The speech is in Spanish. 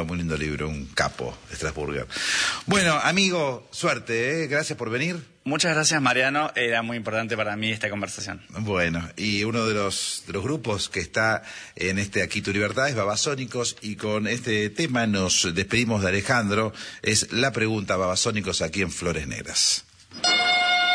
muy lindo libro, un capo, Strasburger. Bueno, amigo, suerte, ¿eh? Gracias por venir. Muchas gracias, Mariano. Era muy importante para mí esta conversación. Bueno, y uno de los grupos que está en Aquí tu libertad es Babasónicos, y con este tema nos despedimos de Alejandro. Es la pregunta, Babasónicos, aquí en Flores Negras.